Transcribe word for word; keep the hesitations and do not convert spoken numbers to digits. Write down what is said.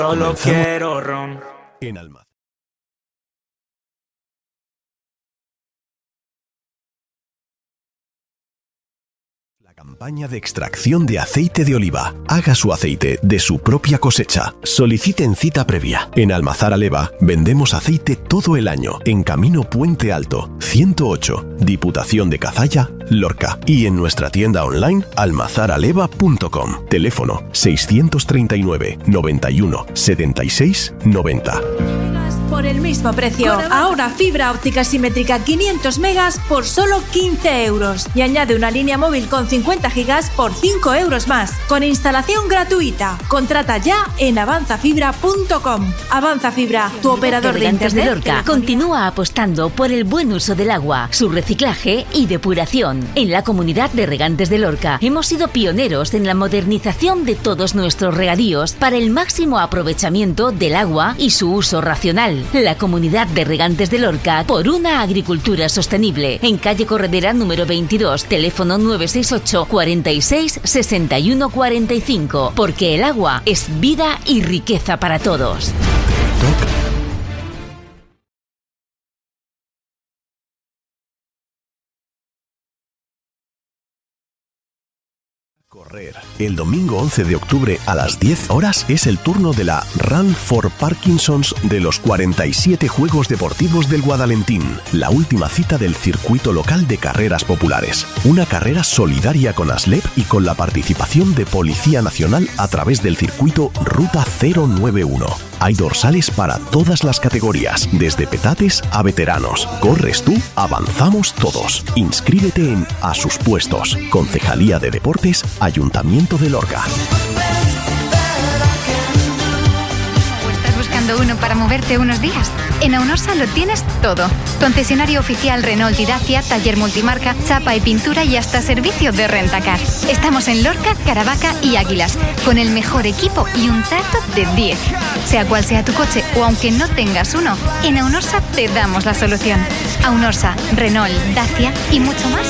Solo quiero ron. En Almazara. La campaña de extracción de aceite de oliva. Haga su aceite de su propia cosecha. Soliciten cita previa. En Almazara Leva vendemos aceite todo el año. En Camino Puente Alto, ciento ocho, Diputación de Cazalla, Lorca. Y en nuestra tienda online almazaraleva punto com. Teléfono seiscientos treinta y nueve, noventa y uno, setenta y seis, noventa. Por el mismo precio. Ahora fibra óptica simétrica quinientos megas por solo quince euros. Y añade una línea móvil con cincuenta gigas por cinco euros más. Con instalación gratuita. Contrata ya en avanza fibra punto com. Avanza Fibra, tu operador de Regantes de internet. Lorca continúa apostando por el buen uso del agua, su reciclaje y depuración. En la comunidad de Regantes de Lorca hemos sido pioneros en la modernización de todos nuestros regadíos para el máximo aprovechamiento del agua y su uso racional. La comunidad de Regantes de Lorca por una agricultura sostenible. En calle Corredera número veintidós, teléfono nueve seis ocho, cuarenta y seis, sesenta y uno cuarenta y cinco. Porque el agua es vida y riqueza para todos. Correr. El domingo once de octubre a las diez horas es el turno de la Run for Parkinson's de los cuarenta y siete Juegos Deportivos del Guadalentín, la última cita del circuito local de carreras populares. Una carrera solidaria con ASLEP y con la participación de Policía Nacional a través del circuito Ruta cero nueve uno. Hay dorsales para todas las categorías, desde petates a veteranos. ¿Corres tú? Avanzamos todos. Inscríbete en A Sus Puestos. Concejalía de Deportes, Ayuntamiento de Lorca. ¿Estás buscando uno para moverte unos días? En Aunosa lo tienes todo. Concesionario oficial Renault y Dacia, taller multimarca, chapa y pintura y hasta servicio de rentacar. Estamos en Lorca, Caravaca y Águilas, con el mejor equipo y un trato de diez. Sea cual sea tu coche o aunque no tengas uno, en Aunosa te damos la solución. Aunosa, Renault, Dacia y mucho más